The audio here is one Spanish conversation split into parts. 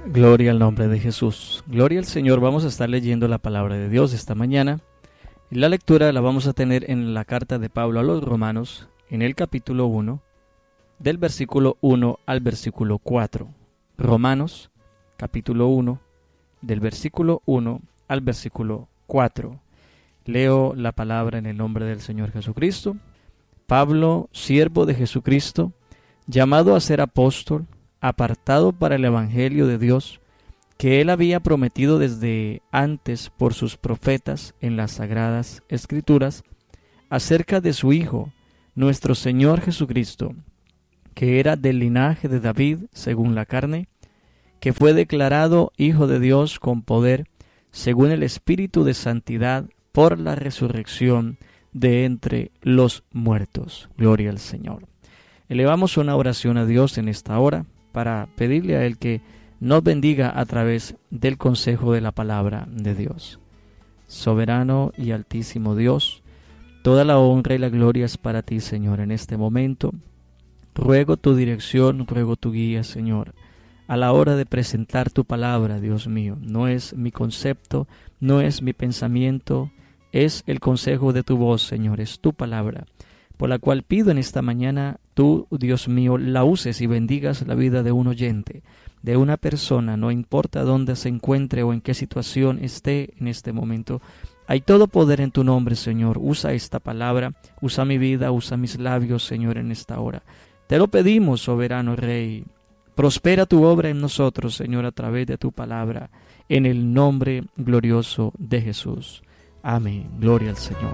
Gloria al nombre de Jesús. Gloria al Señor. Vamos a estar leyendo la palabra de Dios esta mañana. Y la lectura la vamos a tener en la carta de Pablo a los Romanos, en el capítulo 1, del versículo 1 al versículo 4. Romanos, capítulo 1, del versículo 1 al versículo 4. Leo la palabra en el nombre del Señor Jesucristo. Pablo, siervo de Jesucristo, llamado a ser apóstol, apartado para el Evangelio de Dios, que él había prometido desde antes por sus profetas en las Sagradas Escrituras, acerca de su Hijo, nuestro Señor Jesucristo, que era del linaje de David según la carne, que fue declarado Hijo de Dios con poder, según el Espíritu de santidad, por la resurrección de entre los muertos. Gloria al Señor. Elevamos una oración a Dios en esta hora para pedirle a Él que nos bendiga a través del consejo de la palabra de Dios. Soberano y altísimo Dios, toda la honra y la gloria es para ti, Señor, en este momento. Ruego tu dirección, ruego tu guía, Señor, a la hora de presentar tu palabra, Dios mío. No es mi concepto, no es mi pensamiento, es el consejo de tu voz, Señor, es tu palabra, por la cual pido en esta mañana, tú, Dios mío, la uses y bendigas la vida de un oyente, de una persona, no importa dónde se encuentre o en qué situación esté en este momento. Hay todo poder en tu nombre, Señor. Usa esta palabra, usa mi vida, usa mis labios, Señor, en esta hora. Te lo pedimos, soberano Rey. Prospera tu obra en nosotros, Señor, a través de tu palabra, en el nombre glorioso de Jesús. Amén. Gloria al Señor.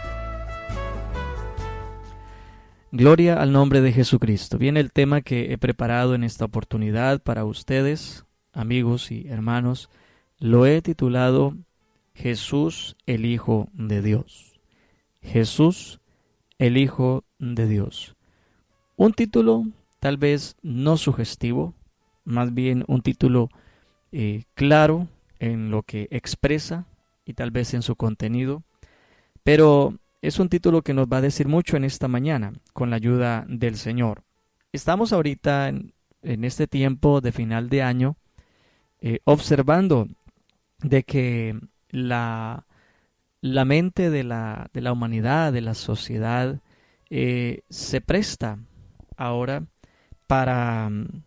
Gloria al nombre de Jesucristo. Viene el tema que he preparado en esta oportunidad para ustedes, amigos y hermanos. Lo he titulado Jesús, el Hijo de Dios. Jesús, el Hijo de Dios. Un título tal vez no sugestivo, más bien un título claro en lo que expresa y tal vez en su contenido, pero es un título que nos va a decir mucho en esta mañana, con la ayuda del Señor. Estamos ahorita en este tiempo de final de año, observando de que la mente de la humanidad, de la sociedad, se presta ahora para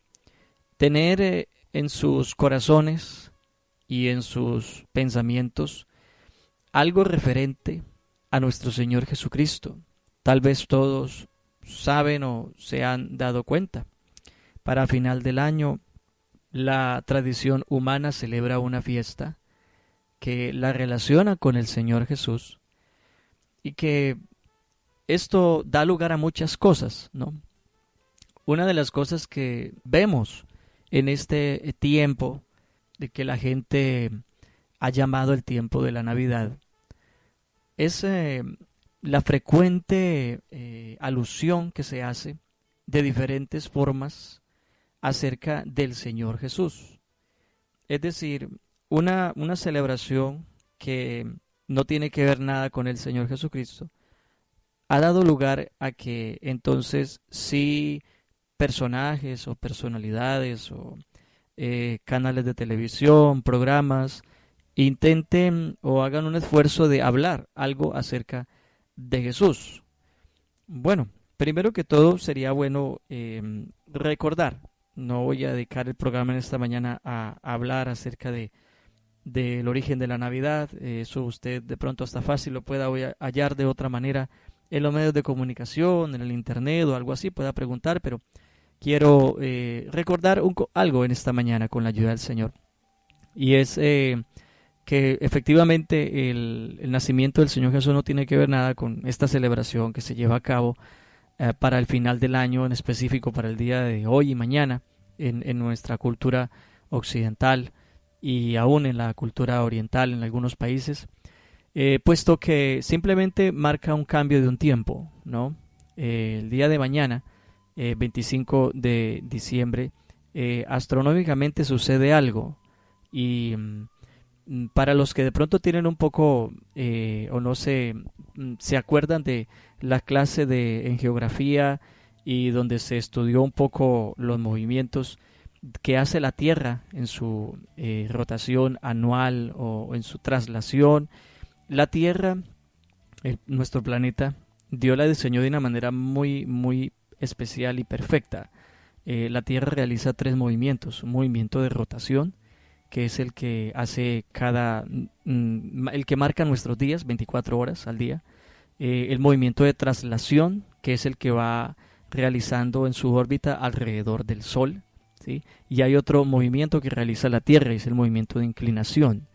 tener en sus corazones y en sus pensamientos algo referente a nuestro Señor Jesucristo. Tal vez todos saben o se han dado cuenta. Para final del año, la tradición humana celebra una fiesta que la relaciona con el Señor Jesús y que esto da lugar a muchas cosas, ¿no? Una de las cosas que vemos en este tiempo de que la gente ha llamado el tiempo de la Navidad es la frecuente alusión que se hace de diferentes formas acerca del Señor Jesús. Es decir, una celebración que no tiene que ver nada con el Señor Jesucristo ha dado lugar a que entonces sí personajes o personalidades o canales de televisión, programas, intenten o hagan un esfuerzo de hablar algo acerca de Jesús. Bueno, primero que todo sería bueno recordar, no voy a dedicar el programa en esta mañana a hablar acerca del origen de la Navidad, eso usted de pronto hasta fácil lo pueda hallar de otra manera en los medios de comunicación, en el internet o algo así, pueda preguntar, pero quiero recordar algo en esta mañana con la ayuda del Señor. Y es que efectivamente el nacimiento del Señor Jesús no tiene que ver nada con esta celebración que se lleva a cabo para el final del año, en específico para el día de hoy y mañana en nuestra cultura occidental y aún en la cultura oriental en algunos países, puesto que simplemente marca un cambio de un tiempo, ¿no? El día de mañana, 25 de diciembre, astronómicamente sucede algo y para los que de pronto tienen un poco o no se acuerdan de la clase en geografía y donde se estudió un poco los movimientos que hace la Tierra en su rotación anual o en su traslación. La Tierra, nuestro planeta, Dios la diseñó de una manera muy, muy especial y perfecta. La Tierra realiza tres movimientos: un movimiento de rotación, que es el que hace el que marca nuestros días, 24 horas al día. El movimiento de traslación, que es el que va realizando en su órbita alrededor del Sol, ¿sí? Y hay otro movimiento que realiza la Tierra, y es el movimiento de inclinación.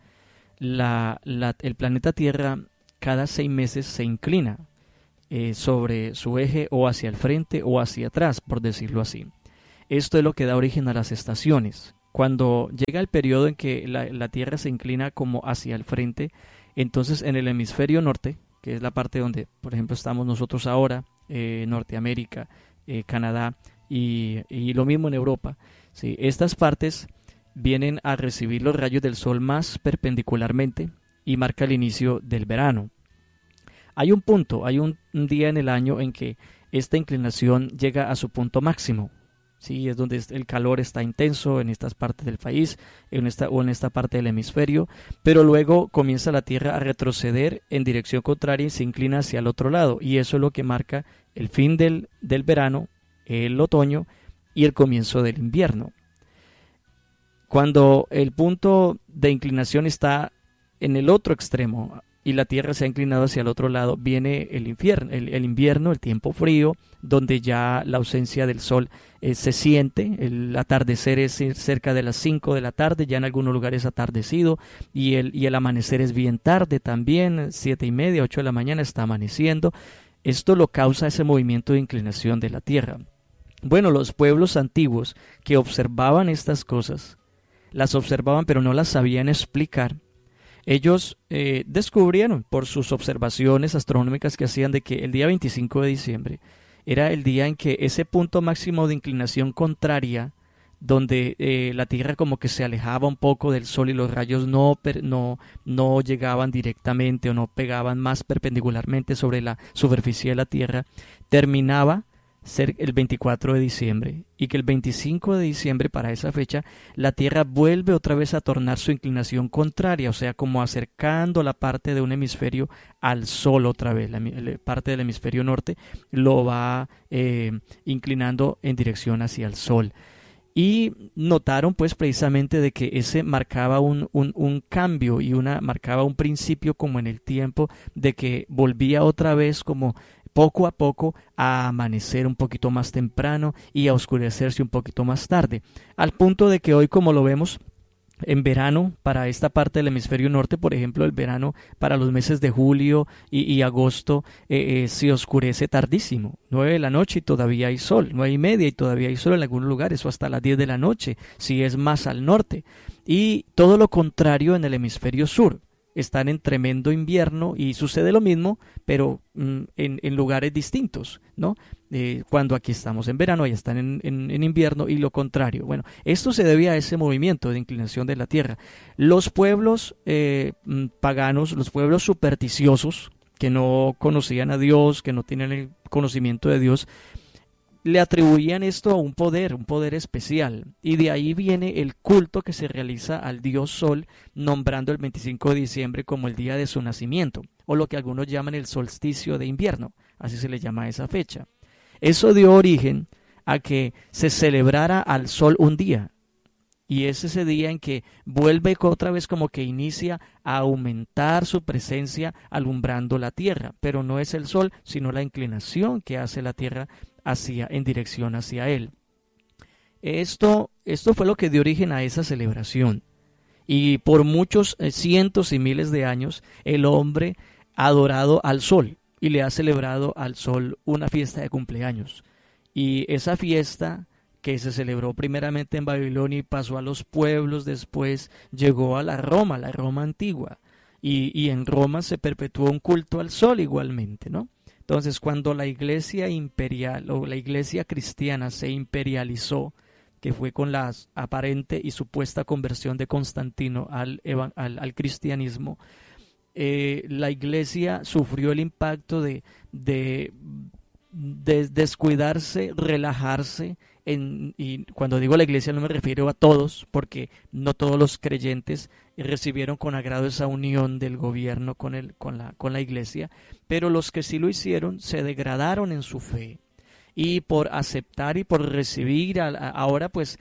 El planeta Tierra cada 6 meses se inclina sobre su eje, o hacia el frente o hacia atrás, por decirlo así. Esto es lo que da origen a las estaciones. Cuando llega el periodo en que la Tierra se inclina como hacia el frente, entonces en el hemisferio norte, que es la parte donde, por ejemplo, estamos nosotros ahora, Norteamérica, Canadá y lo mismo en Europa, ¿sí? Estas partes vienen a recibir los rayos del sol más perpendicularmente y marca el inicio del verano. Hay un punto, hay un día en el año en que esta inclinación llega a su punto máximo. Sí, es donde el calor está intenso en estas partes del país, en esta parte del hemisferio, pero luego comienza la Tierra a retroceder en dirección contraria y se inclina hacia el otro lado, y eso es lo que marca el fin del verano, el otoño y el comienzo del invierno. Cuando el punto de inclinación está en el otro extremo y la Tierra se ha inclinado hacia el otro lado, viene el invierno, el tiempo frío, donde ya la ausencia del sol se siente. El atardecer es cerca de las 5 de la tarde, ya en algunos lugares atardecido, y el amanecer es bien tarde también, 7:30, 8 de la mañana está amaneciendo. Esto lo causa ese movimiento de inclinación de la Tierra. Bueno, los pueblos antiguos que observaban estas cosas, las observaban pero no las sabían explicar. Ellos descubrieron por sus observaciones astronómicas que hacían de que el día 25 de diciembre era el día en que ese punto máximo de inclinación contraria, donde la Tierra como que se alejaba un poco del Sol y los rayos no llegaban directamente o no pegaban más perpendicularmente sobre la superficie de la Tierra, terminaba ser el 24 de diciembre, y que el 25 de diciembre, para esa fecha, la Tierra vuelve otra vez a tornar su inclinación contraria, o sea, como acercando la parte de un hemisferio al Sol otra vez. La parte del hemisferio norte lo va inclinando en dirección hacia el Sol. Y notaron pues precisamente de que ese marcaba un cambio y marcaba un principio como en el tiempo, de que volvía otra vez como poco a poco a amanecer un poquito más temprano y a oscurecerse un poquito más tarde, al punto de que hoy, como lo vemos en verano, para esta parte del hemisferio norte, por ejemplo, el verano para los meses de julio y agosto se oscurece tardísimo, 9 de la noche y todavía hay sol, 9:30 y todavía hay sol en algunos lugares, o hasta las 10 de la noche, si es más al norte. Y todo lo contrario en el hemisferio sur. Están en tremendo invierno y sucede lo mismo, pero en lugares distintos, ¿no? Cuando aquí estamos en verano, allá están en invierno, y lo contrario. Bueno, esto se debía a ese movimiento de inclinación de la Tierra. Los pueblos paganos, los pueblos supersticiosos, que no conocían a Dios, que no tienen el conocimiento de Dios, le atribuían esto a un poder especial, y de ahí viene el culto que se realiza al dios Sol, nombrando el 25 de diciembre como el día de su nacimiento, o lo que algunos llaman el solsticio de invierno, así se le llama a esa fecha. Eso dio origen a que se celebrara al Sol un día, y es ese día en que vuelve otra vez, como que inicia a aumentar su presencia alumbrando la Tierra, pero no es el Sol, sino la inclinación que hace la Tierra en dirección hacia él. Esto fue lo que dio origen a esa celebración, y por muchos cientos y miles de años el hombre ha adorado al Sol y le ha celebrado al Sol una fiesta de cumpleaños, y esa fiesta, que se celebró primeramente en Babilonia y pasó a los pueblos, después llegó a la Roma antigua, y en Roma se perpetuó un culto al Sol igualmente, ¿no? Entonces, cuando la iglesia imperial o la iglesia cristiana se imperializó, que fue con la aparente y supuesta conversión de Constantino al cristianismo, la iglesia sufrió el impacto de descuidarse, relajarse y cuando digo la iglesia no me refiero a todos, porque no todos los creyentes recibieron con agrado esa unión del gobierno con la iglesia, pero los que sí lo hicieron se degradaron en su fe. Y por aceptar y por recibir, ahora pues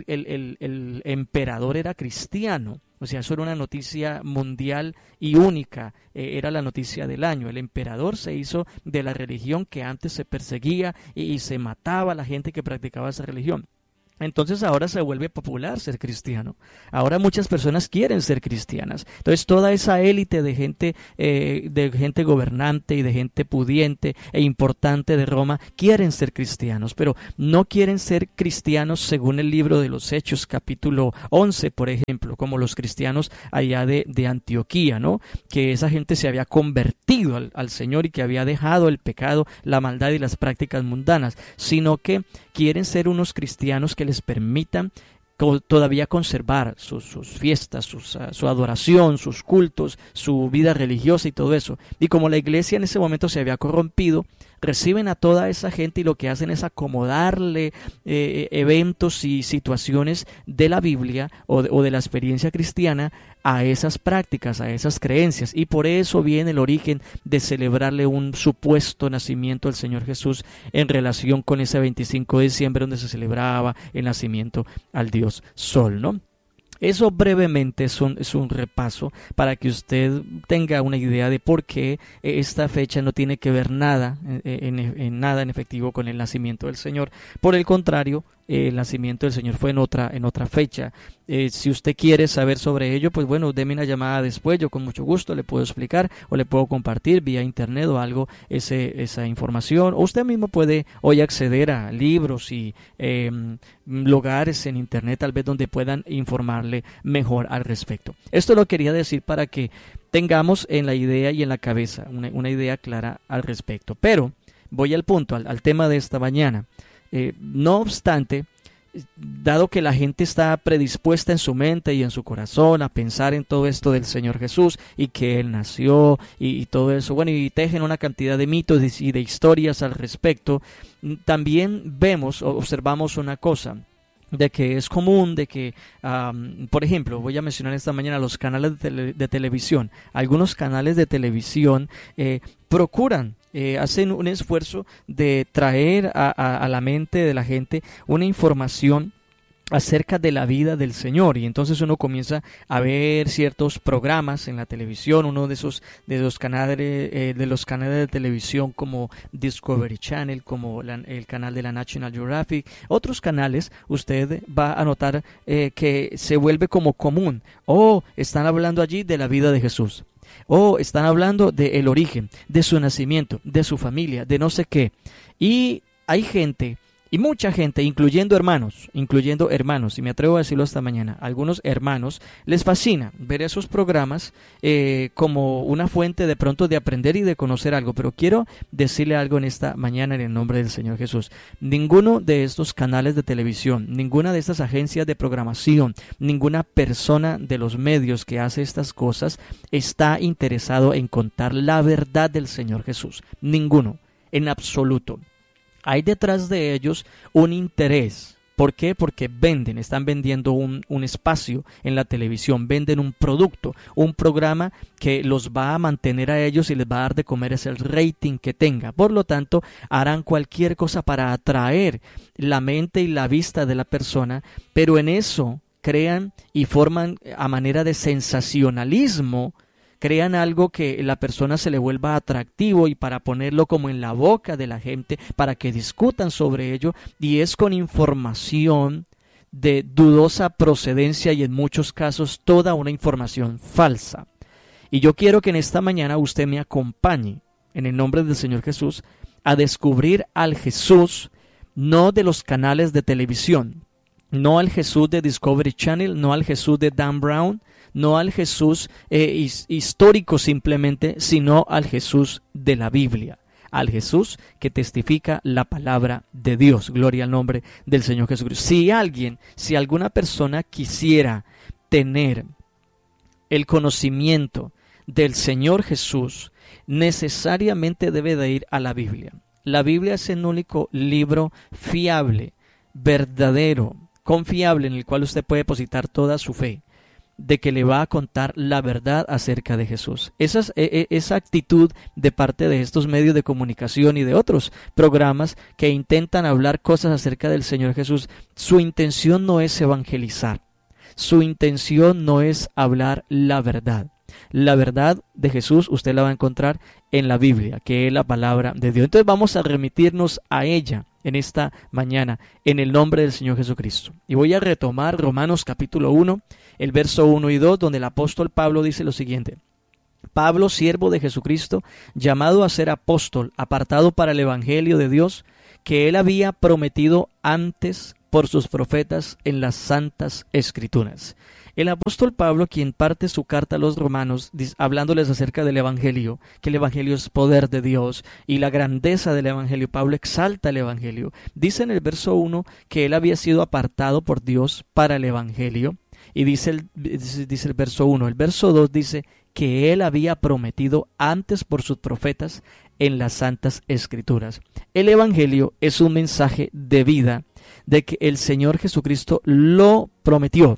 el emperador era cristiano. O sea, eso era una noticia mundial y única, era la noticia del año. El emperador se hizo de la religión que antes se perseguía y se mataba a la gente que practicaba esa religión. Entonces ahora se vuelve popular ser cristiano. Ahora muchas personas quieren ser cristianas. Entonces toda esa élite de gente gobernante y de gente pudiente e importante de Roma quieren ser cristianos, pero no quieren ser cristianos según el libro de los Hechos, capítulo 11, por ejemplo, como los cristianos allá de Antioquía, ¿no? Que esa gente se había convertido al Señor y que había dejado el pecado, la maldad y las prácticas mundanas, sino que quieren ser unos cristianos que les permitan todavía conservar sus fiestas, su adoración, sus cultos, su vida religiosa y todo eso. Y como la iglesia en ese momento se había corrompido, reciben a toda esa gente y lo que hacen es acomodarle eventos y situaciones de la Biblia o de la experiencia cristiana a esas prácticas, a esas creencias. Y por eso viene el origen de celebrarle un supuesto nacimiento al Señor Jesús en relación con ese 25 de diciembre donde se celebraba el nacimiento al Dios Sol, ¿no? Eso brevemente es un repaso para que usted tenga una idea de por qué esta fecha no tiene que ver nada en efectivo con el nacimiento del Señor. Por el contrario, el nacimiento del Señor fue en otra fecha. Si usted quiere saber sobre ello, pues bueno, déme una llamada después, yo con mucho gusto le puedo explicar o le puedo compartir vía internet o algo esa información. O usted mismo puede hoy acceder a libros y lugares en internet tal vez donde puedan informarle mejor al respecto. Esto lo quería decir para que tengamos en la idea y en la cabeza una idea clara al respecto. Pero voy al punto, al tema de esta mañana. No obstante, dado que la gente está predispuesta en su mente y en su corazón a pensar en todo esto del Señor Jesús y que Él nació y todo eso, bueno, y tejen una cantidad de mitos y de historias al respecto, también observamos una cosa, de que es común, de que, por ejemplo, voy a mencionar esta mañana los canales de televisión. Algunos canales de televisión procuran, hacen un esfuerzo de traer a la mente de la gente una información acerca de la vida del Señor, y entonces uno comienza a ver ciertos programas en la televisión, uno de los canales de televisión como Discovery Channel, como el canal de la National Geographic, otros canales. Usted va a notar que se vuelve como común. Están hablando allí de la vida de Jesús. Están hablando del origen, de su nacimiento, de su familia, de no sé qué. Y hay gente, y mucha gente, incluyendo hermanos, y me atrevo a decirlo esta mañana, algunos hermanos les fascina ver esos programas como una fuente de pronto de aprender y de conocer algo. Pero quiero decirle algo en esta mañana en el nombre del Señor Jesús. Ninguno de estos canales de televisión, ninguna de estas agencias de programación, ninguna persona de los medios que hace estas cosas está interesado en contar la verdad del Señor Jesús. Ninguno, en absoluto. Hay detrás de ellos un interés. ¿Por qué? Porque están vendiendo un espacio en la televisión, venden un producto, un programa que los va a mantener a ellos y les va a dar de comer ese rating que tenga. Por lo tanto, harán cualquier cosa para atraer la mente y la vista de la persona, pero en eso crean y forman a manera de sensacionalismo, crean algo que la persona se le vuelva atractivo y para ponerlo como en la boca de la gente, para que discutan sobre ello, y es con información de dudosa procedencia y en muchos casos toda una información falsa. Y yo quiero que en esta mañana usted me acompañe, en el nombre del Señor Jesús, a descubrir al Jesús, no de los canales de televisión, no al Jesús de Discovery Channel, no al Jesús de Dan Brown, no al Jesús histórico simplemente, sino al Jesús de la Biblia, al Jesús que testifica la palabra de Dios. Gloria al nombre del Señor Jesucristo. Si alguna persona quisiera tener el conocimiento del Señor Jesús, necesariamente debe de ir a la Biblia. La Biblia es el único libro fiable verdadero, confiable, en el cual usted puede depositar toda su fe, de que le va a contar la verdad acerca de Jesús. Esa actitud de parte de estos medios de comunicación y de otros programas que intentan hablar cosas acerca del Señor Jesús, su intención no es evangelizar, su intención no es hablar la verdad. La verdad de Jesús usted la va a encontrar en la Biblia, que es la palabra de Dios. Entonces vamos a remitirnos a ella en esta mañana, en el nombre del Señor Jesucristo. Y voy a retomar Romanos capítulo 1, el verso 1 y 2, donde el apóstol Pablo dice lo siguiente: Pablo, siervo de Jesucristo, llamado a ser apóstol, apartado para el evangelio de Dios, que él había prometido antes por sus profetas en las santas escrituras. El apóstol Pablo, quien parte su carta a los romanos hablándoles acerca del evangelio, que el evangelio es poder de Dios y la grandeza del evangelio, Pablo exalta el evangelio. Dice en el verso 1 que él había sido apartado por Dios para el evangelio, y dice el verso 1. El verso 2 dice que él había prometido antes por sus profetas en las santas escrituras. El evangelio es un mensaje de vida, de que el Señor Jesucristo lo prometió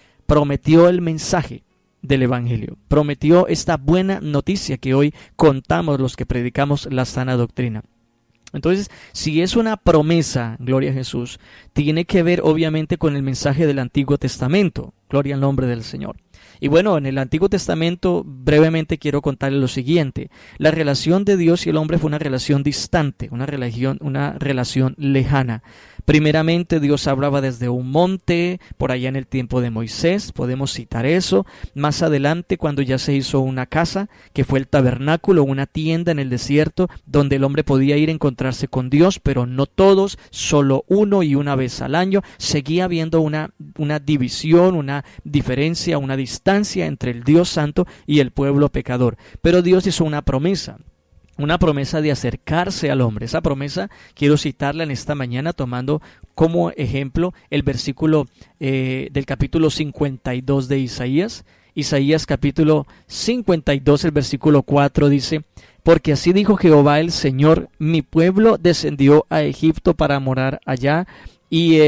el mensaje del evangelio, prometió esta buena noticia que hoy contamos los que predicamos la sana doctrina. Entonces, si es una promesa, gloria a Jesús, tiene que ver obviamente con el mensaje del Antiguo Testamento, gloria al nombre del Señor. Y bueno, en el Antiguo Testamento brevemente quiero contarles lo siguiente: la relación de Dios y el hombre fue una relación distante, una relación lejana. Primeramente Dios hablaba desde un monte, por allá en el tiempo de Moisés, podemos citar eso. Más adelante, cuando ya se hizo una casa, que fue el tabernáculo, una tienda en el desierto, donde el hombre podía ir a encontrarse con Dios, pero no todos, solo uno y una vez al año. Seguía habiendo una división, una diferencia, una distancia entre el Dios santo y el pueblo pecador. Pero Dios hizo una promesa de acercarse al hombre. Esa promesa quiero citarla en esta mañana tomando como ejemplo el versículo del capítulo 52 de Isaías. Isaías capítulo 52, el versículo 4 dice: porque así dijo Jehová el Señor, mi pueblo descendió a Egipto para morar allá, y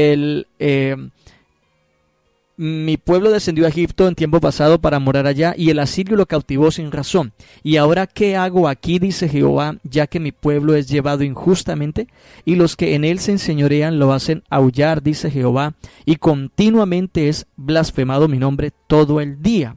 mi pueblo descendió a Egipto en tiempo pasado para morar allá, y el asirio lo cautivó sin razón. Y ahora, ¿qué hago aquí? Dice Jehová, ya que mi pueblo es llevado injustamente, y los que en él se enseñorean lo hacen aullar, dice Jehová, y continuamente es blasfemado mi nombre todo el día.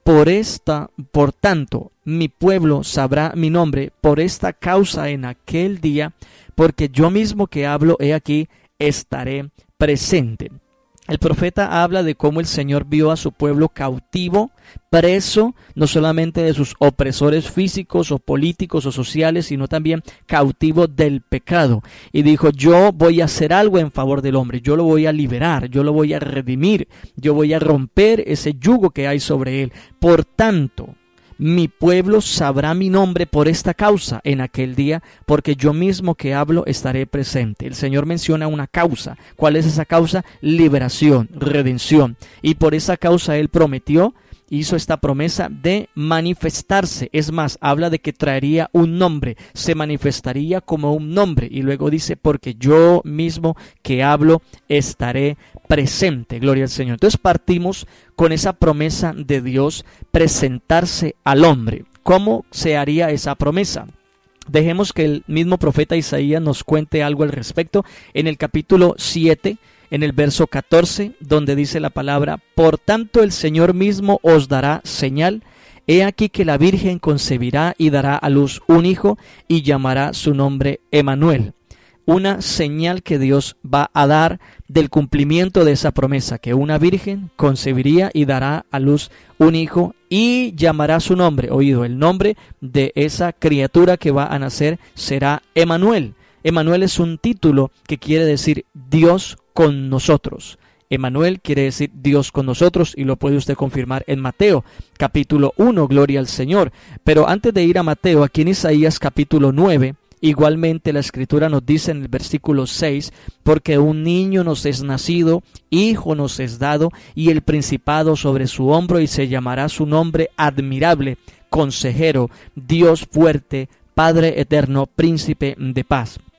Por tanto, mi pueblo sabrá mi nombre por esta causa en aquel día, porque yo mismo que hablo, he aquí, estaré presente. El profeta habla de cómo el Señor vio a su pueblo cautivo, preso, no solamente de sus opresores físicos o políticos o sociales, sino también cautivo del pecado. Y dijo: yo voy a hacer algo en favor del hombre, yo lo voy a liberar, yo lo voy a redimir, yo voy a romper ese yugo que hay sobre él. Por tanto, mi pueblo sabrá mi nombre por esta causa en aquel día, porque yo mismo que hablo estaré presente. El Señor menciona una causa. ¿Cuál es esa causa? Liberación, redención. Y por esa causa Él prometió, hizo esta promesa de manifestarse. Es más, habla de que traería un nombre, se manifestaría como un nombre. Y luego dice: porque yo mismo que hablo estaré presente. Gloria al Señor. Entonces partimos con esa promesa de Dios, presentarse al hombre. ¿Cómo se haría esa promesa? Dejemos que el mismo profeta Isaías nos cuente algo al respecto en el capítulo 7, en el verso 14, donde dice la palabra: por tanto el Señor mismo os dará señal. He aquí que la Virgen concebirá y dará a luz un hijo, y llamará su nombre Emmanuel. Una señal que Dios va a dar del cumplimiento de esa promesa, que una virgen concebiría y dará a luz un hijo y llamará su nombre. Oído, el nombre de esa criatura que va a nacer será Emmanuel. Emmanuel es un título que quiere decir Dios con nosotros. Emmanuel quiere decir Dios con nosotros, y lo puede usted confirmar en Mateo capítulo 1, gloria al Señor. Pero antes de ir a Mateo, aquí en Isaías capítulo 9, igualmente la Escritura nos dice en el versículo 6: porque un niño nos es nacido, hijo nos es dado, y el principado sobre su hombro, y se llamará su nombre admirable, consejero, Dios fuerte, Padre eterno, príncipe de paz.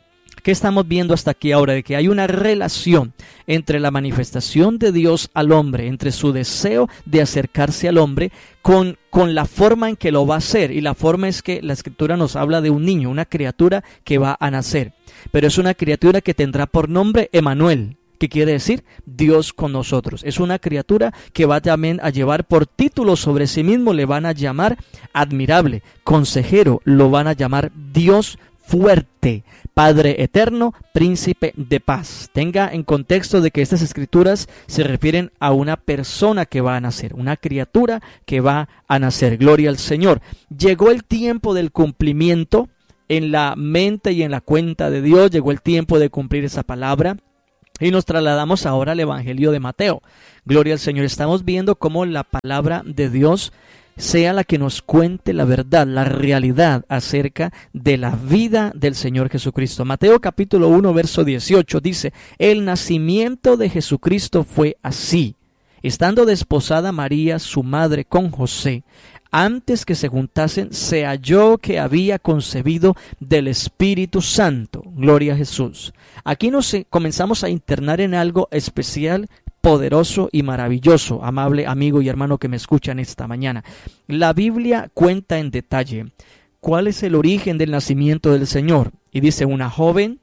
¿Qué estamos viendo hasta aquí ahora? De que hay una relación entre la manifestación de Dios al hombre, entre su deseo de acercarse al hombre con la forma en que lo va a hacer. Y la forma es que la Escritura nos habla de un niño, una criatura que va a nacer. Pero es una criatura que tendrá por nombre Emanuel, que quiere decir Dios con nosotros. Es una criatura que va también a llevar por título sobre sí mismo, le van a llamar admirable, consejero, lo van a llamar Dios fuerte, Padre eterno, príncipe de paz. Tenga en contexto de que estas escrituras se refieren a una persona que va a nacer, una criatura que va a nacer. Gloria al Señor. Llegó el tiempo del cumplimiento en la mente y en la cuenta de Dios. Llegó el tiempo de cumplir esa palabra. Y nos trasladamos ahora al Evangelio de Mateo. Gloria al Señor. Estamos viendo cómo la palabra de Dios sea la que nos cuente la verdad, la realidad acerca de la vida del Señor Jesucristo. Mateo capítulo 1, verso 18 dice: el nacimiento de Jesucristo fue así. Estando desposada María, su madre, con José, antes que se juntasen, se halló que había concebido del Espíritu Santo. Gloria a Jesús. Aquí nos comenzamos a internar en algo especial, poderoso y maravilloso, amable amigo y hermano que me escuchan esta mañana. La Biblia cuenta en detalle cuál es el origen del nacimiento del Señor. Y dice una joven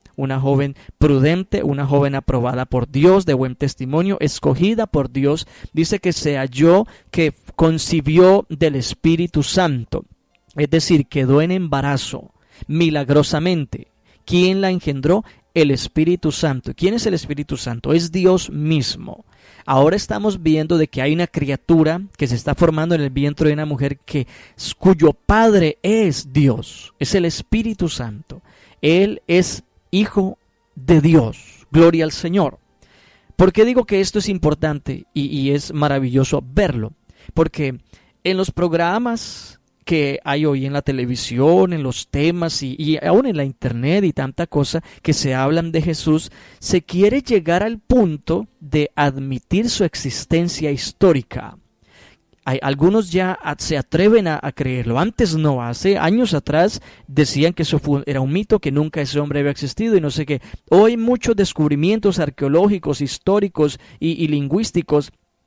prudente, una joven aprobada por Dios, de buen testimonio, escogida por Dios. Dice que se halló que concibió del Espíritu Santo. Es decir, quedó en embarazo milagrosamente. ¿Quién la engendró? El Espíritu Santo. ¿Quién es el Espíritu Santo? Es Dios mismo. Ahora estamos viendo de que hay una criatura que se está formando en el vientre de una mujer cuyo padre es Dios, es el Espíritu Santo. Él es Hijo de Dios. Gloria al Señor. ¿Por qué digo que esto es importante y es maravilloso verlo? Porque en los programas que hay hoy en la televisión, en los temas y aún en la internet y tanta cosa que se hablan de Jesús, se quiere llegar al punto de admitir su existencia histórica. Algunos ya se atreven a creerlo. Antes no, hace años atrás decían que eso era un mito, que nunca ese hombre había existido y no sé qué. Hoy muchos descubrimientos arqueológicos, históricos y lingüísticos,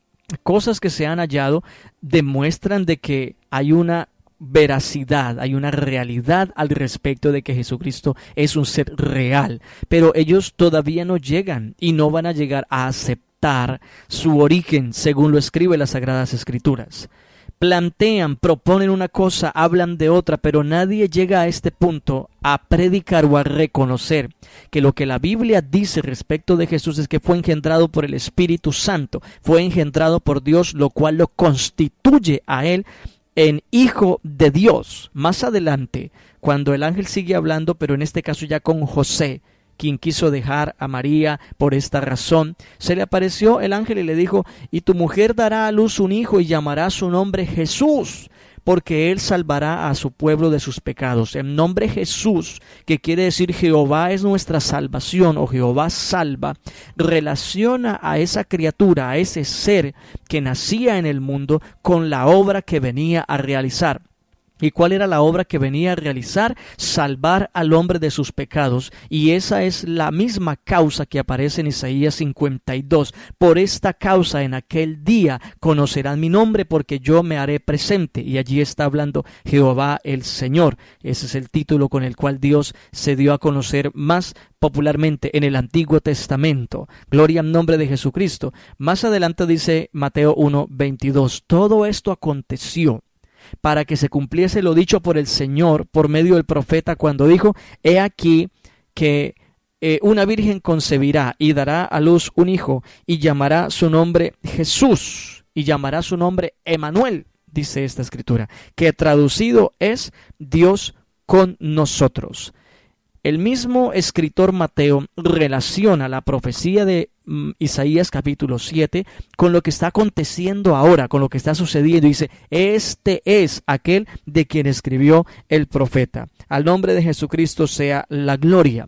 cosas que se han hallado, demuestran de que hay una veracidad, hay una realidad al respecto de que Jesucristo es un ser real, pero ellos todavía no llegan y no van a llegar a aceptar su origen según lo escribe las Sagradas Escrituras. Plantean, proponen una cosa, hablan de otra, pero nadie llega a este punto a predicar o a reconocer que lo que la Biblia dice respecto de Jesús es que fue engendrado por el Espíritu Santo, fue engendrado por Dios, lo cual lo constituye a él en Hijo de Dios. Más adelante, cuando el ángel sigue hablando, pero en este caso ya con José, quien quiso dejar a María por esta razón, se le apareció el ángel y le dijo: y tu mujer dará a luz un hijo y llamará su nombre Jesús, porque él salvará a su pueblo de sus pecados. El nombre Jesús, que quiere decir Jehová es nuestra salvación o Jehová salva, relaciona a esa criatura, a ese ser que nacía en el mundo, con la obra que venía a realizar. ¿Y cuál era la obra que venía a realizar? Salvar al hombre de sus pecados. Y esa es la misma causa que aparece en Isaías 52. Por esta causa en aquel día conocerán mi nombre, porque yo me haré presente. Y allí está hablando Jehová el Señor. Ese es el título con el cual Dios se dio a conocer más popularmente en el Antiguo Testamento. Gloria al nombre de Jesucristo. Más adelante dice Mateo 1:22. Todo esto aconteció para que se cumpliese lo dicho por el Señor por medio del profeta, cuando dijo: he aquí que una virgen concebirá y dará a luz un hijo y llamará su nombre Jesús y llamará su nombre Emanuel, dice esta escritura, que traducido es Dios con nosotros. El mismo escritor Mateo relaciona la profecía de Isaías capítulo 7 con lo que está aconteciendo ahora, con lo que está sucediendo. Dice: este es aquel de quien escribió el profeta. Al nombre de Jesucristo sea la gloria.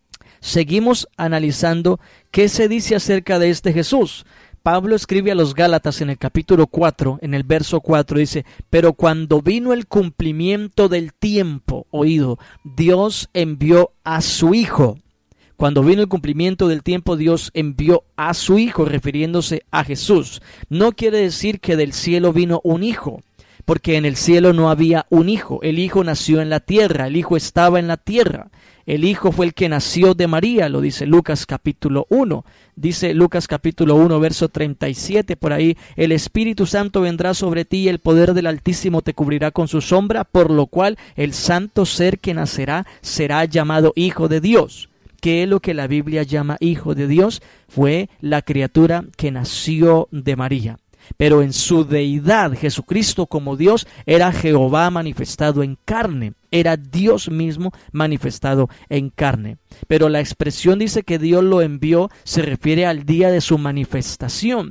Seguimos analizando qué se dice acerca de este Jesús. Pablo escribe a los Gálatas en el capítulo 4, en el verso 4, dice: pero cuando vino el cumplimiento del tiempo, oído, Dios envió a su Hijo, Cuando vino el cumplimiento del tiempo, Dios envió a su Hijo, refiriéndose a Jesús. No quiere decir que del cielo vino un hijo, porque en el cielo no había un hijo. El Hijo nació en la tierra, el Hijo estaba en la tierra. El Hijo fue el que nació de María, lo dice Lucas capítulo 1. Dice Lucas capítulo 1, verso 37, por ahí: el Espíritu Santo vendrá sobre ti y el poder del Altísimo te cubrirá con su sombra, por lo cual el santo ser que nacerá será llamado Hijo de Dios. ¿Qué es lo que la Biblia llama Hijo de Dios? Fue la criatura que nació de María. Pero en su deidad, Jesucristo como Dios era Jehová manifestado en carne, era Dios mismo manifestado en carne. Pero la expresión dice que Dios lo envió, se refiere al día de su manifestación.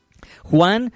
Juan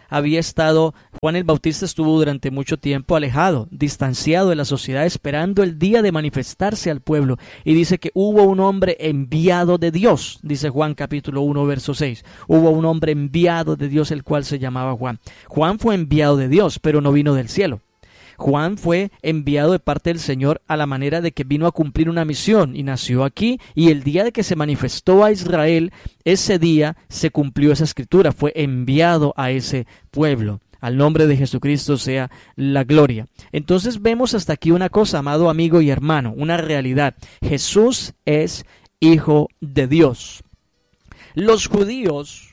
el Bautista estuvo durante mucho tiempo alejado, distanciado de la sociedad, esperando el día de manifestarse al pueblo. Y dice que hubo un hombre enviado de Dios, dice Juan capítulo 1, verso 6. Hubo un hombre enviado de Dios, el cual se llamaba Juan. Juan fue enviado de Dios, pero no vino del cielo. Juan fue enviado de parte del Señor a la manera de que vino a cumplir una misión y nació aquí, y el día de que se manifestó a Israel, ese día se cumplió esa escritura, fue enviado a ese pueblo. Al nombre de Jesucristo sea la gloria. Entonces vemos hasta aquí una cosa, amado amigo y hermano, una realidad. Jesús es Hijo de Dios. Los judíos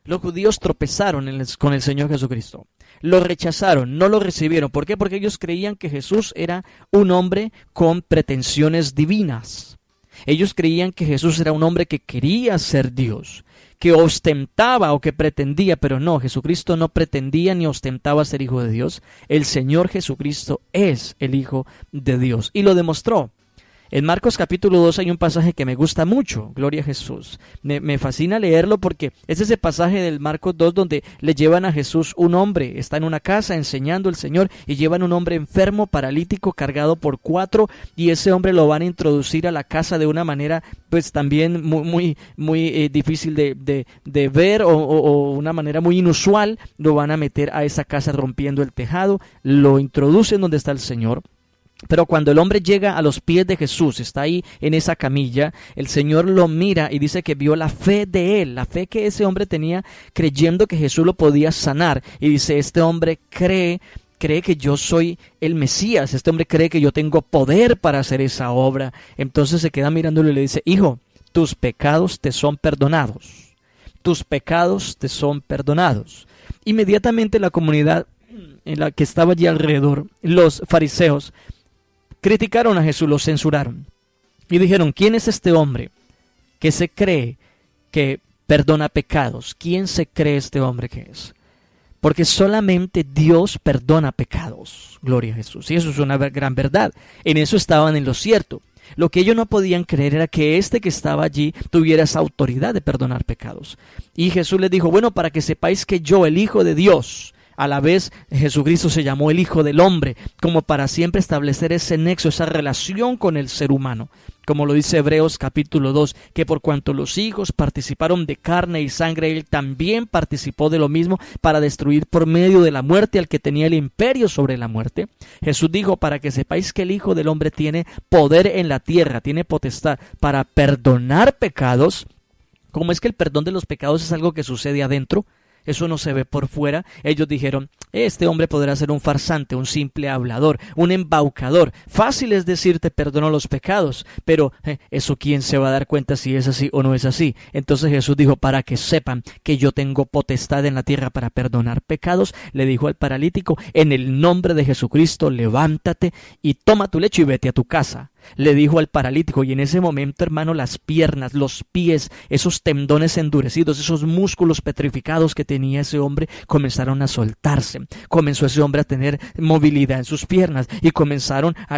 tropezaron con el Señor Jesucristo. Lo rechazaron, no lo recibieron. ¿Por qué? Porque ellos creían que Jesús era un hombre con pretensiones divinas. Ellos creían que Jesús era un hombre que quería ser Dios, que ostentaba o que pretendía, pero no, Jesucristo no pretendía ni ostentaba ser Hijo de Dios. El Señor Jesucristo es el Hijo de Dios y lo demostró. En Marcos capítulo 2 hay un pasaje que me gusta mucho, gloria a Jesús. Me fascina leerlo porque es ese pasaje del Marcos 2 donde le llevan a Jesús un hombre, está en una casa enseñando el Señor y llevan un hombre enfermo, paralítico, cargado por 4, y ese hombre lo van a introducir a la casa de una manera pues también muy difícil de ver o una manera muy inusual. Lo van a meter a esa casa rompiendo el tejado, lo introducen donde está el Señor. Pero cuando el hombre llega a los pies de Jesús, está ahí en esa camilla, el Señor lo mira y dice que vio la fe de él, la fe que ese hombre tenía creyendo que Jesús lo podía sanar. Y dice, este hombre cree que yo soy el Mesías, este hombre cree que yo tengo poder para hacer esa obra. Entonces se queda mirándolo y le dice, hijo, tus pecados te son perdonados, tus pecados te son perdonados. Inmediatamente la comunidad en la que estaba allí alrededor, los fariseos, criticaron a Jesús, lo censuraron y dijeron, ¿quién es este hombre que se cree que perdona pecados? ¿Quién se cree este hombre que es? Porque solamente Dios perdona pecados, gloria a Jesús. Y eso es una gran verdad. En eso estaban en lo cierto. Lo que ellos no podían creer era que este que estaba allí tuviera esa autoridad de perdonar pecados. Y Jesús les dijo, bueno, para que sepáis que yo, el Hijo de Dios, a la vez Jesucristo se llamó el Hijo del Hombre, como para siempre establecer ese nexo, esa relación con el ser humano. Como lo dice Hebreos capítulo 2, que por cuanto los hijos participaron de carne y sangre, él también participó de lo mismo para destruir por medio de la muerte al que tenía el imperio sobre la muerte. Jesús dijo, para que sepáis que el Hijo del Hombre tiene poder en la tierra, tiene potestad para perdonar pecados. ¿Cómo es que el perdón de los pecados es algo que sucede adentro? Eso no se ve por fuera. Ellos dijeron, este hombre podrá ser un farsante, un simple hablador, un embaucador. Fácil es decir, te perdono los pecados, pero eso quién se va a dar cuenta si es así o no es así. Entonces Jesús dijo, para que sepan que yo tengo potestad en la tierra para perdonar pecados, le dijo al paralítico, en el nombre de Jesucristo, levántate y toma tu lecho y vete a tu casa. Le dijo al paralítico, y en ese momento, hermano, las piernas, los pies, esos tendones endurecidos, esos músculos petrificados que tenía ese hombre, comenzaron a soltarse. Comenzó ese hombre a tener movilidad en sus piernas y comenzó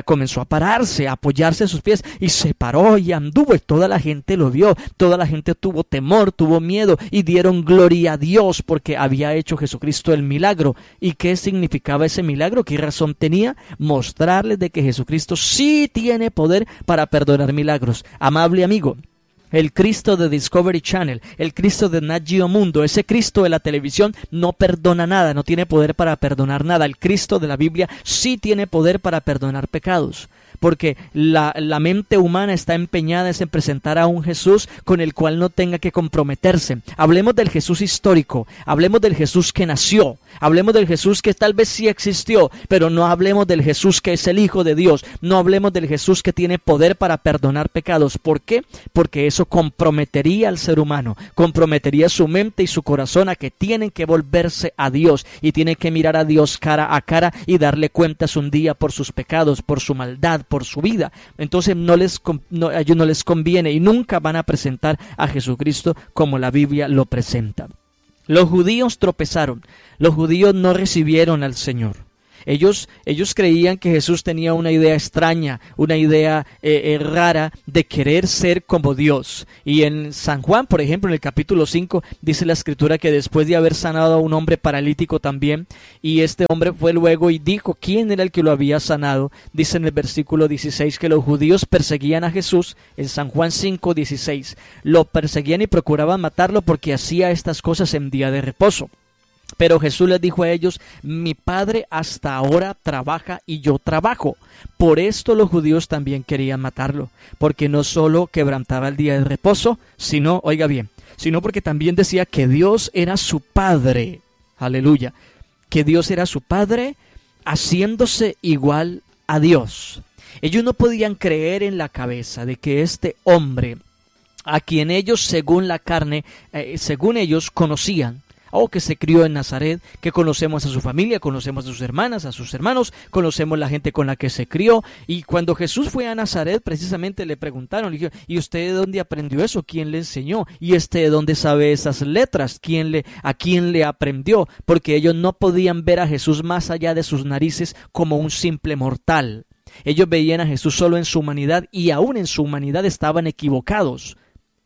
a pararse, a apoyarse en sus pies, y se paró y anduvo, y toda la gente lo vio, toda la gente tuvo temor, tuvo miedo, y dieron gloria a Dios porque había hecho Jesucristo el milagro. ¿Y qué significaba ese milagro? ¿Qué razón tenía? Mostrarles de que Jesucristo sí tiene poder para perdonar milagros. Amable amigo, el Cristo de Discovery Channel, el Cristo de Nat Geo Mundo, ese Cristo de la televisión no perdona nada, no tiene poder para perdonar nada. El Cristo de la Biblia sí tiene poder para perdonar pecados, porque la mente humana está empeñada en presentar a un Jesús con el cual no tenga que comprometerse. Hablemos del Jesús histórico, hablemos del Jesús que nació, hablemos del Jesús que tal vez sí existió, pero no hablemos del Jesús que es el Hijo de Dios, no hablemos del Jesús que tiene poder para perdonar pecados. ¿Por qué? Porque eso comprometería al ser humano, comprometería su mente y su corazón a que tienen que volverse a Dios y tienen que mirar a Dios cara a cara y darle cuentas un día por sus pecados, por su maldad, por su vida. Entonces a ellos no les conviene y nunca van a presentar a Jesucristo como la Biblia lo presenta. Los judíos tropezaron, los judíos no recibieron al Señor. Ellos creían que Jesús tenía una idea extraña, una idea rara de querer ser como Dios. Y en San Juan, por ejemplo, en el capítulo 5, dice la Escritura que después de haber sanado a un hombre paralítico también, y este hombre fue luego y dijo quién era el que lo había sanado, dice en el versículo 16 que los judíos perseguían a Jesús, en San Juan 5, 16. Lo perseguían y procuraban matarlo porque hacía estas cosas en día de reposo. Pero Jesús les dijo a ellos: mi Padre hasta ahora trabaja y yo trabajo. Por esto los judíos también querían matarlo, porque no solo quebrantaba el día de reposo, sino, oiga bien, sino porque también decía que Dios era su Padre. Aleluya. Que Dios era su Padre, haciéndose igual a Dios. Ellos no podían creer en la cabeza de que este hombre, a quien ellos según la carne, según ellos conocían, o que se crió en Nazaret, que conocemos a su familia, conocemos a sus hermanas, a sus hermanos, conocemos la gente con la que se crió. Y cuando Jesús fue a Nazaret, precisamente le preguntaron, le dijeron: ¿y usted de dónde aprendió eso? ¿Quién le enseñó? ¿Y de dónde sabe esas letras? ¿A quién le aprendió? Porque ellos no podían ver a Jesús más allá de sus narices como un simple mortal. Ellos veían a Jesús solo en su humanidad, y aún en su humanidad estaban equivocados.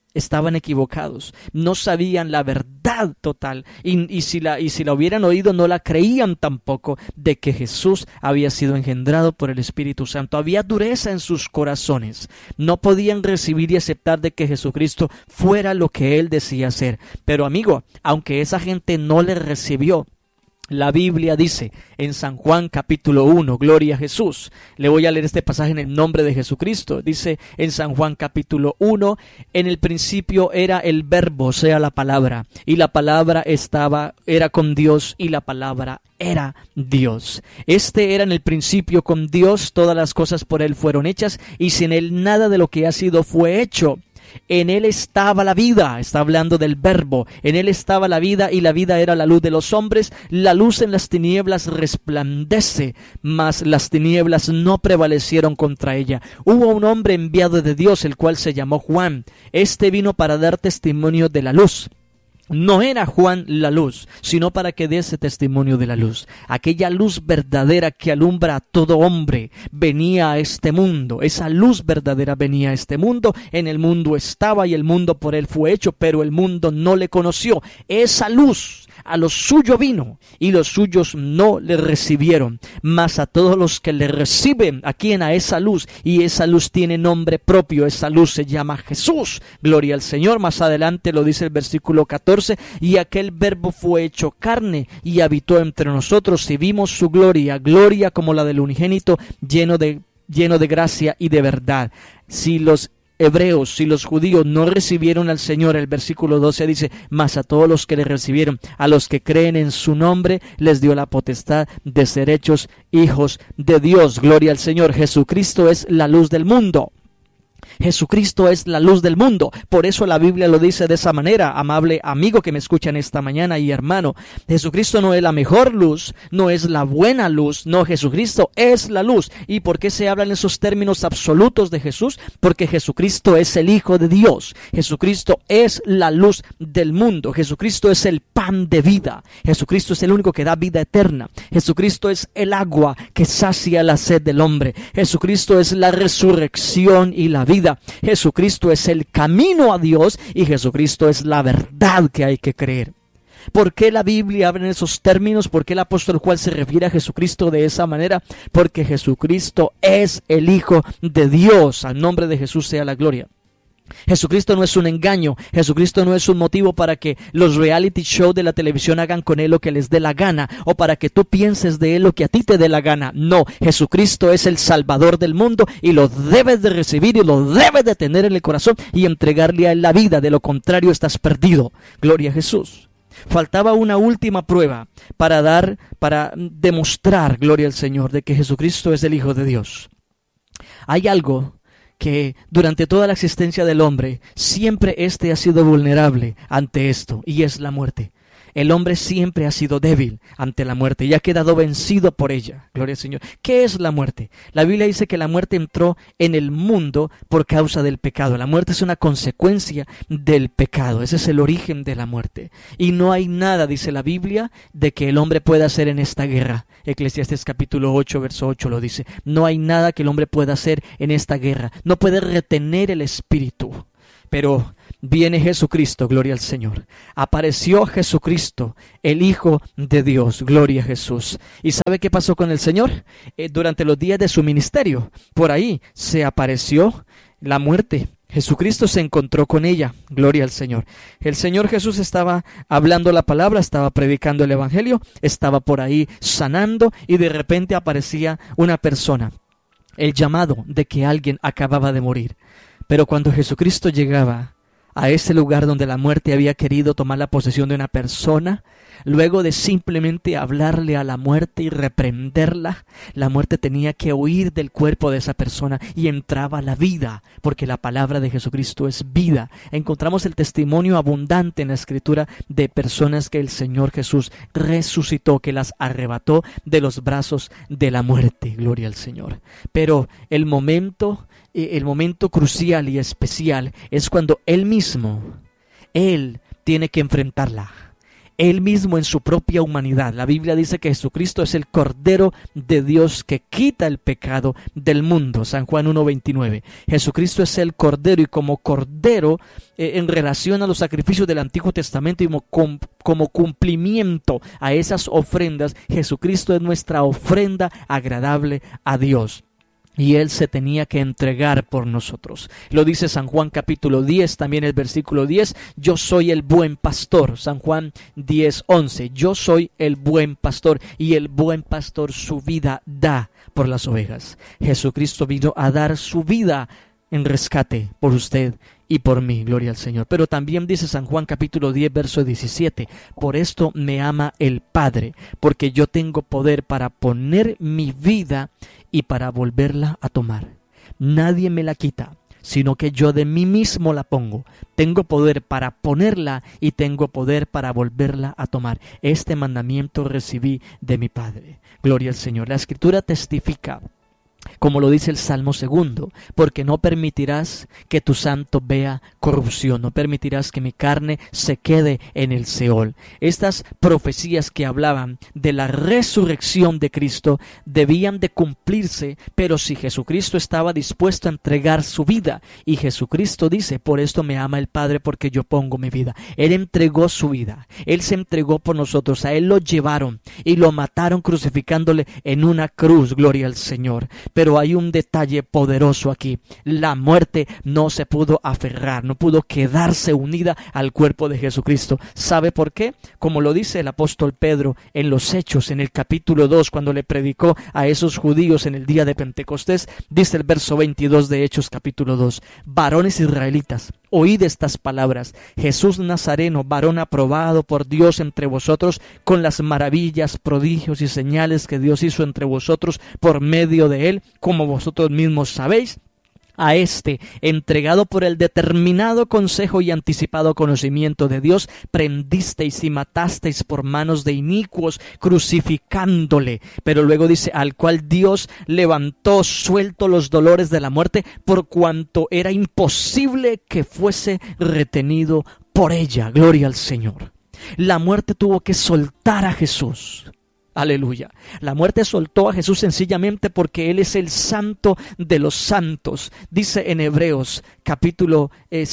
No sabían la verdad total, y si la hubieran oído no la creían tampoco, de que Jesús había sido engendrado por el Espíritu Santo. Había dureza en sus corazones, no podían recibir y aceptar de que Jesucristo fuera lo que Él decía ser. Pero amigo, aunque esa gente no le recibió, la Biblia dice en San Juan capítulo 1, gloria a Jesús. Le voy a leer este pasaje en el nombre de Jesucristo. Dice en San Juan capítulo 1, en el principio era el verbo, o sea, la palabra, y la palabra era con Dios, y la palabra era Dios. Este era en el principio con Dios, todas las cosas por Él fueron hechas, y sin Él nada de lo que ha sido fue hecho. En Él estaba la vida, está hablando del verbo, en Él estaba la vida y la vida era la luz de los hombres. La luz en las tinieblas resplandece, mas las tinieblas no prevalecieron contra ella. Hubo un hombre enviado de Dios, el cual se llamó Juan. Este vino para dar testimonio de la luz. No era Juan la luz, sino para que diese testimonio de la luz. Aquella luz verdadera que alumbra a todo hombre venía a este mundo. Esa luz verdadera venía a este mundo. En el mundo estaba y el mundo por Él fue hecho, pero el mundo no le conoció. Esa luz a los suyos vino y los suyos no le recibieron. Mas a todos los que le reciben, ¿a quién? A esa luz. Y esa luz tiene nombre propio. Esa luz se llama Jesús. Gloria al Señor. Más adelante lo dice el versículo 14. Y aquel verbo fue hecho carne y habitó entre nosotros, y vimos su gloria, gloria como la del unigénito, lleno de gracia y de verdad. Si los judíos no recibieron al Señor, el versículo 12 dice: mas a todos los que le recibieron, a los que creen en su nombre, les dio la potestad de ser hechos hijos de Dios. Gloria al Señor. Jesucristo es la luz del mundo. Jesucristo es la luz del mundo. Por eso la Biblia lo dice de esa manera, amable amigo que me escuchan esta mañana y hermano. Jesucristo no es la mejor luz, no es la buena luz, no, Jesucristo es la luz. ¿Y por qué se hablan esos términos absolutos de Jesús? Porque Jesucristo es el Hijo de Dios. Jesucristo es la luz del mundo. Jesucristo es el pan de vida. Jesucristo es el único que da vida eterna. Jesucristo es el agua que sacia la sed del hombre. Jesucristo es la resurrección y la vida. Jesucristo es el camino a Dios y Jesucristo es la verdad que hay que creer. ¿Por qué la Biblia habla en esos términos? ¿Por qué el apóstol Juan se refiere a Jesucristo de esa manera? Porque Jesucristo es el Hijo de Dios. Al nombre de Jesús sea la gloria. Jesucristo no es un engaño. Jesucristo no es un motivo para que los reality shows de la televisión hagan con Él lo que les dé la gana, o para que tú pienses de Él lo que a ti te dé la gana. No, Jesucristo es el Salvador del mundo y lo debes de recibir y lo debes de tener en el corazón y entregarle a Él la vida. De lo contrario estás perdido. Gloria a Jesús. Faltaba una última prueba para demostrar, gloria al Señor, de que Jesucristo es el Hijo de Dios. Hay algo que durante toda la existencia del hombre, siempre ha sido vulnerable ante esto, y es la muerte. El hombre siempre ha sido débil ante la muerte y ha quedado vencido por ella. Gloria al Señor. ¿Qué es la muerte? La Biblia dice que la muerte entró en el mundo por causa del pecado. La muerte es una consecuencia del pecado. Ese es el origen de la muerte. Y no hay nada, dice la Biblia, de que el hombre pueda hacer en esta guerra. Eclesiastés capítulo 8, verso 8 lo dice. No hay nada que el hombre pueda hacer en esta guerra. No puede retener el espíritu. Pero viene Jesucristo, gloria al Señor. Apareció Jesucristo, el Hijo de Dios, gloria a Jesús. ¿Y sabe qué pasó con el Señor? Durante los días de su ministerio, por ahí se apareció la muerte. Jesucristo se encontró con ella, gloria al Señor. El Señor Jesús estaba hablando la palabra, estaba predicando el Evangelio, estaba por ahí sanando y de repente aparecía una persona. El llamado de que alguien acababa de morir. Pero cuando Jesucristo llegaba a ese lugar donde la muerte había querido tomar la posesión de una persona, luego de simplemente hablarle a la muerte y reprenderla, la muerte tenía que huir del cuerpo de esa persona y entraba la vida, porque la palabra de Jesucristo es vida. Encontramos el testimonio abundante en la Escritura de personas que el Señor Jesús resucitó, que las arrebató de los brazos de la muerte. Gloria al Señor. Pero el momento crucial y especial es cuando Él tiene que enfrentarla. Él mismo en su propia humanidad. La Biblia dice que Jesucristo es el Cordero de Dios que quita el pecado del mundo. San Juan 1:29. Jesucristo es el Cordero y como Cordero, en relación a los sacrificios del Antiguo Testamento y como cumplimiento a esas ofrendas, Jesucristo es nuestra ofrenda agradable a Dios. Y Él se tenía que entregar por nosotros. Lo dice San Juan capítulo 10, también el versículo 10. Yo soy el buen pastor. San Juan 10:11. Yo soy el buen pastor y el buen pastor su vida da por las ovejas. Jesucristo vino a dar su vida en rescate por usted y por mí, gloria al Señor. Pero también dice San Juan capítulo 10, verso 17, por esto me ama el Padre, porque yo tengo poder para poner mi vida y para volverla a tomar. Nadie me la quita, sino que yo de mí mismo la pongo. Tengo poder para ponerla y tengo poder para volverla a tomar. Este mandamiento recibí de mi Padre. Gloria al Señor. La Escritura testifica, como lo dice el Salmo 2, porque no permitirás que tu santo vea corrupción, no permitirás que mi carne se quede en el Seol. Estas profecías que hablaban de la resurrección de Cristo debían de cumplirse, pero si Jesucristo estaba dispuesto a entregar su vida, y Jesucristo dice, por esto me ama el Padre, porque yo pongo mi vida. Él entregó su vida, Él se entregó por nosotros, a Él lo llevaron y lo mataron crucificándole en una cruz, gloria al Señor. Pero hay un detalle poderoso aquí. La muerte no se pudo aferrar, no pudo quedarse unida al cuerpo de Jesucristo. ¿Sabe por qué? Como lo dice el apóstol Pedro en los Hechos, en el capítulo 2, cuando le predicó a esos judíos en el día de Pentecostés, dice el verso 22 de Hechos capítulo 2, varones israelitas, oíd estas palabras, Jesús Nazareno, varón aprobado por Dios entre vosotros, con las maravillas, prodigios y señales que Dios hizo entre vosotros por medio de él, como vosotros mismos sabéis. A este, entregado por el determinado consejo y anticipado conocimiento de Dios, prendisteis y matasteis por manos de inicuos, crucificándole. Pero luego dice, al cual Dios levantó suelto los dolores de la muerte, por cuanto era imposible que fuese retenido por ella. Gloria al Señor. La muerte tuvo que soltar a Jesús. Aleluya. La muerte soltó a Jesús sencillamente porque Él es el santo de los santos. Dice en Hebreos capítulo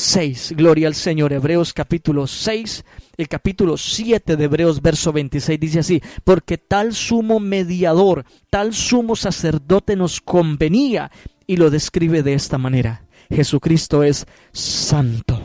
6, gloria al Señor, Hebreos capítulo 6, el capítulo 7 de Hebreos verso 26 dice así, porque tal sumo mediador, tal sumo sacerdote nos convenía, y lo describe de esta manera, Jesucristo es santo,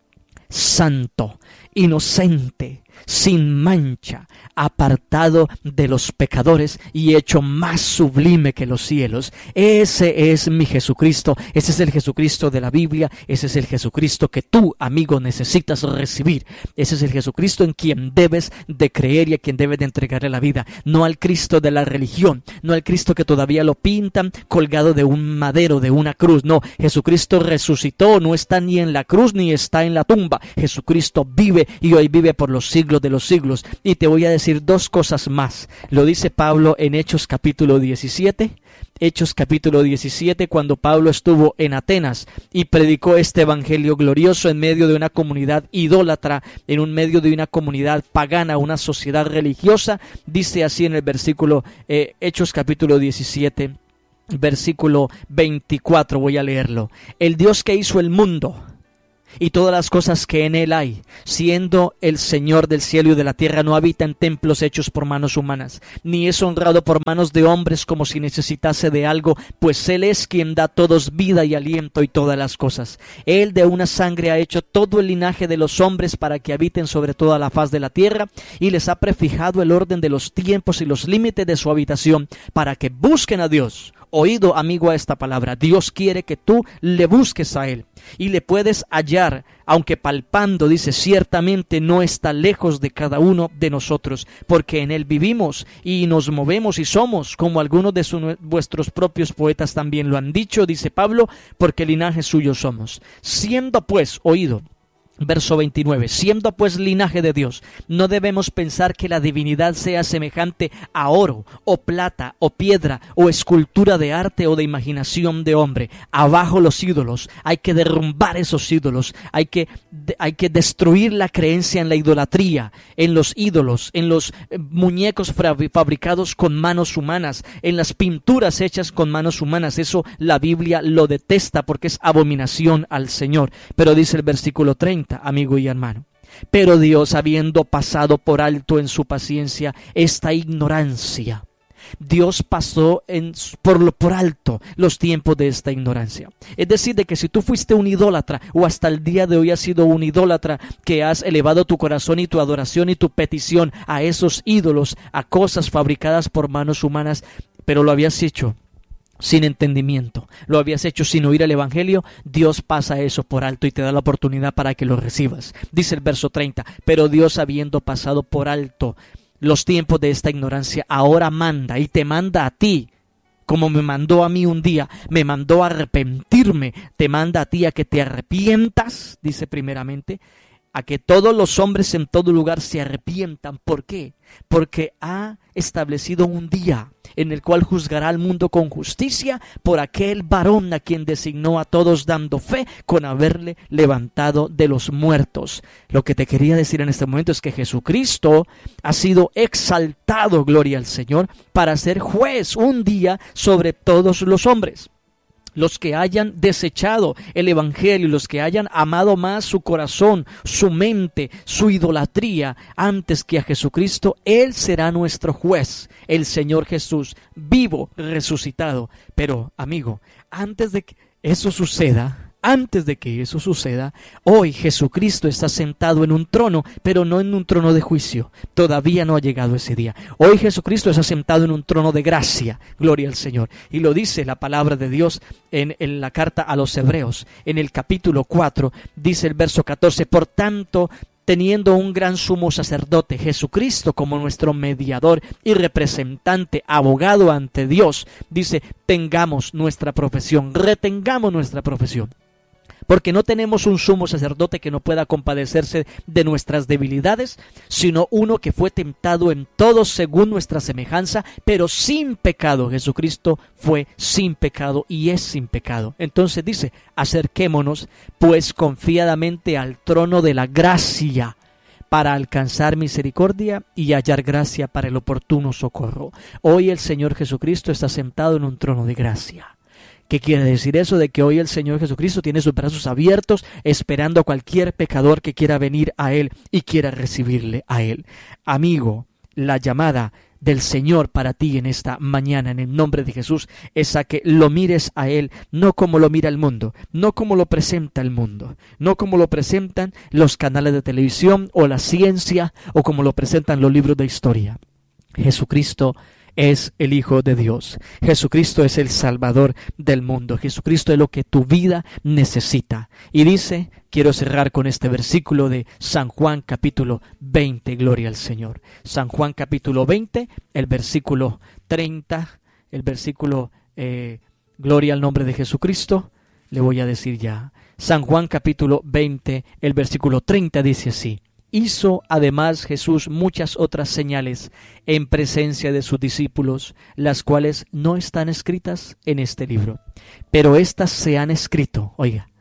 santo, inocente, sin mancha, apartado de los pecadores y hecho más sublime que los cielos. Ese es mi Jesucristo, ese es el Jesucristo de la Biblia, ese es el Jesucristo que tú, amigo, necesitas recibir. Ese es el Jesucristo en quien debes de creer y a quien debes de entregarle la vida, no al Cristo de la religión, no al Cristo que todavía lo pintan colgado de un madero, de una cruz. No, Jesucristo resucitó, no está ni en la cruz ni está en la tumba. Jesucristo vive y hoy vive por los siglos de los siglos. Y te voy a decir dos cosas más. Lo dice Pablo en Hechos capítulo 17. Hechos capítulo 17, cuando Pablo estuvo en Atenas y predicó este evangelio glorioso en medio de una comunidad idólatra, en un medio de una comunidad pagana, una sociedad religiosa. Dice así en el versículo, Hechos capítulo 17, versículo 24, voy a leerlo. El Dios que hizo el mundo y todas las cosas que en él hay, siendo el Señor del cielo y de la tierra, no habita en templos hechos por manos humanas, ni es honrado por manos de hombres como si necesitase de algo, pues él es quien da a todos vida y aliento y todas las cosas. Él de una sangre ha hecho todo el linaje de los hombres para que habiten sobre toda la faz de la tierra, y les ha prefijado el orden de los tiempos y los límites de su habitación, para que busquen a Dios. Oído, amigo, a esta palabra. Dios quiere que tú le busques a Él y le puedes hallar, aunque palpando, dice, ciertamente no está lejos de cada uno de nosotros, porque en Él vivimos y nos movemos y somos, como algunos de vuestros propios poetas también lo han dicho, dice Pablo, porque linaje suyo somos. Siendo pues, oído, verso 29, siendo pues linaje de Dios, no debemos pensar que la divinidad sea semejante a oro, o plata, o piedra, o escultura de arte o de imaginación de hombre. Abajo los ídolos, hay que derrumbar esos ídolos, hay que destruir la creencia en la idolatría, en los ídolos, en los muñecos fabricados con manos humanas, en las pinturas hechas con manos humanas. Eso la Biblia lo detesta porque es abominación al Señor. Pero dice el versículo 30, amigo y hermano, pero Dios, habiendo pasado por alto en su paciencia esta ignorancia, Dios pasó por alto los tiempos de esta ignorancia. Es decir, de que si tú fuiste un idólatra o hasta el día de hoy has sido un idólatra, que has elevado tu corazón y tu adoración y tu petición a esos ídolos, a cosas fabricadas por manos humanas, pero lo habías hecho sin entendimiento, lo habías hecho sin oír el evangelio, Dios pasa eso por alto y te da la oportunidad para que lo recibas. Dice el verso 30, pero Dios, habiendo pasado por alto los tiempos de esta ignorancia, ahora manda y te manda a ti, como me mandó a mí un día, me mandó a arrepentirme, te manda a ti a que te arrepientas, dice primeramente, a que todos los hombres en todo lugar se arrepientan. ¿Por qué? Porque ha establecido un día en el cual juzgará al mundo con justicia por aquel varón a quien designó a todos, dando fe con haberle levantado de los muertos. Lo que te quería decir en este momento es que Jesucristo ha sido exaltado, gloria al Señor, para ser juez un día sobre todos los hombres. Los que hayan desechado el evangelio, los que hayan amado más su corazón, su mente, su idolatría antes que a Jesucristo, Él será nuestro juez, el Señor Jesús, vivo, resucitado. Pero, amigo, antes de que eso suceda, hoy Jesucristo está sentado en un trono, pero no en un trono de juicio. Todavía no ha llegado ese día. Hoy Jesucristo está sentado en un trono de gracia. Gloria al Señor. Y lo dice la palabra de Dios en la carta a los Hebreos. En el capítulo 4, dice el verso 14, por tanto, teniendo un gran sumo sacerdote, Jesucristo, como nuestro mediador y representante, abogado ante Dios, dice, tengamos nuestra profesión, retengamos nuestra profesión. Porque no tenemos un sumo sacerdote que no pueda compadecerse de nuestras debilidades, sino uno que fue tentado en todo según nuestra semejanza, pero sin pecado. Jesucristo fue sin pecado y es sin pecado. Entonces dice, acerquémonos pues confiadamente al trono de la gracia, para alcanzar misericordia y hallar gracia para el oportuno socorro. Hoy el Señor Jesucristo está sentado en un trono de gracia. ¿Qué quiere decir eso? De que hoy el Señor Jesucristo tiene sus brazos abiertos esperando a cualquier pecador que quiera venir a Él y quiera recibirle a Él. Amigo, la llamada del Señor para ti en esta mañana, en el nombre de Jesús, es a que lo mires a Él, no como lo mira el mundo, no como lo presenta el mundo, no como lo presentan los canales de televisión o la ciencia o como lo presentan los libros de historia. Jesucristo es el Hijo de Dios. Jesucristo es el Salvador del mundo. Jesucristo es lo que tu vida necesita. Y dice, quiero cerrar con este versículo de San Juan capítulo 20, gloria al Señor. San Juan capítulo 20, el versículo 30, el versículo gloria al nombre de Jesucristo. Le voy a decir ya. San Juan capítulo 20, el versículo 30 dice así. Hizo además Jesús muchas otras señales en presencia de sus discípulos, las cuales no están escritas en este libro. Pero éstas se han escrito,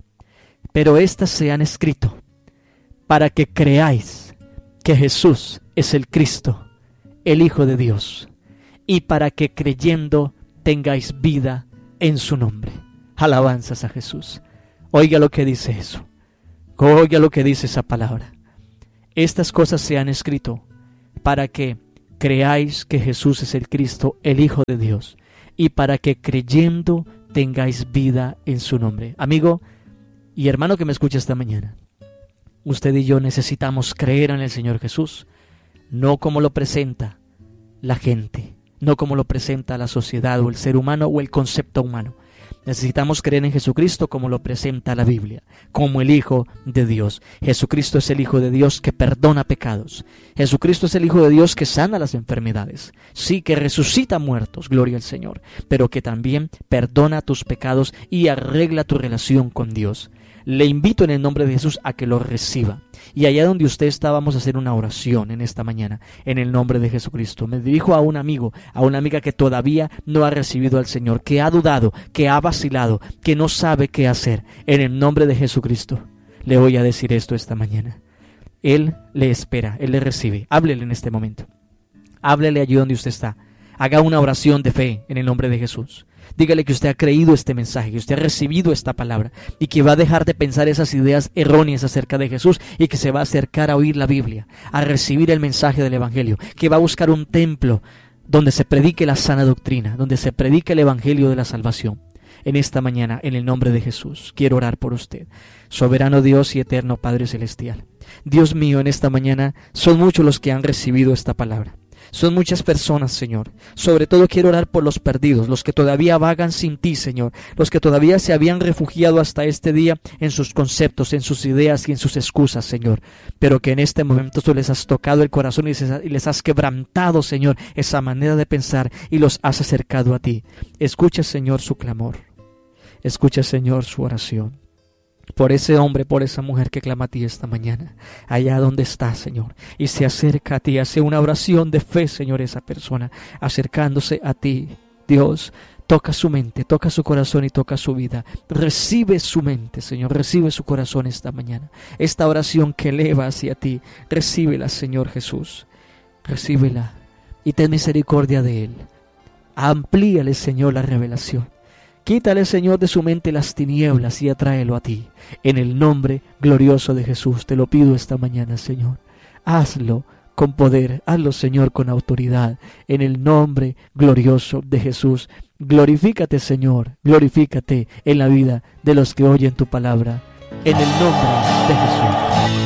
para que creáis que Jesús es el Cristo, el Hijo de Dios, y para que creyendo tengáis vida en su nombre. Alabanzas a Jesús. Oiga lo que dice eso. Oiga lo que dice esa palabra. Estas cosas se han escrito para que creáis que Jesús es el Cristo, el Hijo de Dios, y para que creyendo tengáis vida en su nombre. Amigo y hermano que me escucha esta mañana, usted y yo necesitamos creer en el Señor Jesús, no como lo presenta la gente, no como lo presenta la sociedad o el ser humano o el concepto humano. Necesitamos creer en Jesucristo como lo presenta la Biblia, como el Hijo de Dios. Jesucristo es el Hijo de Dios que perdona pecados. Jesucristo es el Hijo de Dios que sana las enfermedades. Sí, que resucita muertos, gloria al Señor, pero que también perdona tus pecados y arregla tu relación con Dios. Le invito en el nombre de Jesús a que lo reciba. Y allá donde usted está vamos a hacer una oración en esta mañana, en el nombre de Jesucristo. Me dirijo a un amigo, a una amiga que todavía no ha recibido al Señor, que ha dudado, que ha vacilado, que no sabe qué hacer. En el nombre de Jesucristo le voy a decir esto esta mañana. Él le espera, Él le recibe. Háblele en este momento. Háblele allí donde usted está. Haga una oración de fe en el nombre de Jesús. Dígale que usted ha creído este mensaje, que usted ha recibido esta palabra y que va a dejar de pensar esas ideas erróneas acerca de Jesús y que se va a acercar a oír la Biblia, a recibir el mensaje del Evangelio, que va a buscar un templo donde se predique la sana doctrina, donde se predique el Evangelio de la salvación. En esta mañana, en el nombre de Jesús, quiero orar por usted. Soberano Dios y eterno Padre Celestial. Dios mío, en esta mañana son muchos los que han recibido esta palabra. Son muchas personas, Señor. Sobre todo quiero orar por los perdidos, los que todavía vagan sin ti, Señor. Los que todavía se habían refugiado hasta este día en sus conceptos, en sus ideas y en sus excusas, Señor. Pero que en este momento tú les has tocado el corazón y les has quebrantado, Señor, esa manera de pensar y los has acercado a ti. Escucha, Señor, su clamor. Escucha, Señor, su oración. Por ese hombre, por esa mujer que clama a ti esta mañana, allá donde está, Señor, y se acerca a ti, hace una oración de fe, Señor, esa persona, acercándose a ti. Dios, toca su mente, toca su corazón y toca su vida. Recibe su mente, Señor, recibe su corazón esta mañana. Esta oración que eleva hacia ti, recíbela, Señor Jesús, recíbela y ten misericordia de él. Amplíale, Señor, la revelación. Quítale, Señor, de su mente las tinieblas y atráelo a ti. En el nombre glorioso de Jesús te lo pido esta mañana, Señor. Hazlo con poder, hazlo, Señor, con autoridad. En el nombre glorioso de Jesús. Glorifícate, Señor, glorifícate en la vida de los que oyen tu palabra. En el nombre de Jesús.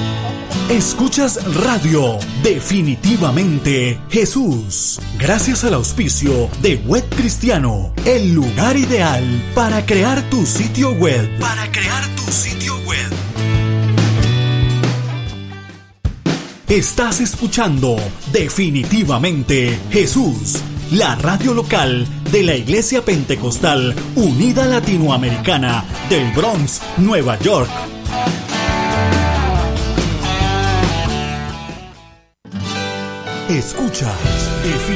Escuchas Radio Definitivamente Jesús. Gracias al auspicio de Web Cristiano, el lugar ideal para crear tu sitio web. Estás escuchando Definitivamente Jesús, la radio local de la Iglesia Pentecostal Unida Latinoamericana del Bronx, Nueva York. Escuchas